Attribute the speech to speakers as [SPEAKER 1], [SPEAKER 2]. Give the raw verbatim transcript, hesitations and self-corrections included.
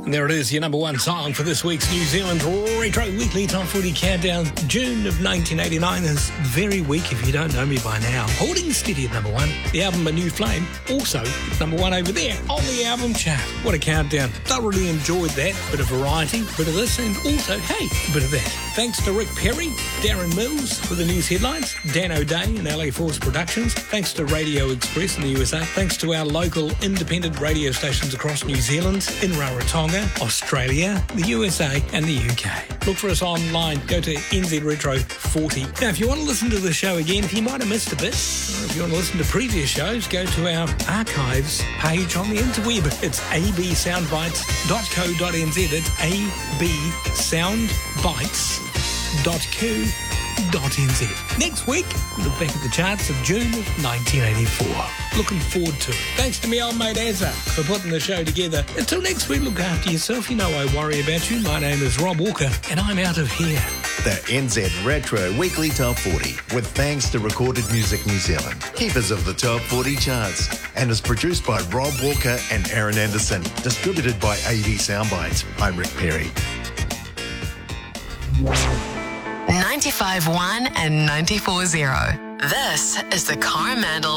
[SPEAKER 1] And there it is, your number one song for this week's New Zealand Retro Weekly Top forty Countdown. June of nineteen eighty-nine is very weak if you don't know me by now. Holding steady at number one. The album A New Flame, also number one over there on the album chart. What a countdown. Thoroughly enjoyed that. Bit of variety, bit of this, and also, hey, a bit of that. Thanks to Rick Perry, Darren Mills for the news headlines, Dan O'Day and L A Force Productions. Thanks to Radio Express in the U S A. Thanks to our local independent radio stations across New Zealand, in Rarotonga, Australia, the U S A and the U K. Look for us online. Go to N Z Retro forty. Now, if you want to listen to the show again, if you might have missed a bit, or if you want to listen to previous shows, go to our archives page on the interweb. It's a b soundbites dot co dot n z. It's a b soundbites dot co dot n z. Next week, look back at the charts of June of nineteen eighty-four. Looking forward to it. Thanks to me old mate Azza for putting the show together. Until next week, look after yourself. You know I worry about you. My name is Rob Walker, and I'm out of here.
[SPEAKER 2] The N Z Retro Weekly Top forty, with thanks to Recorded Music New Zealand, keepers of the Top forty charts, and is produced by Rob Walker and Aaron Anderson, distributed by A B Soundbites. I'm Rick Perry.
[SPEAKER 3] ninety-five point one and ninety-four point zero. This is the Coromandel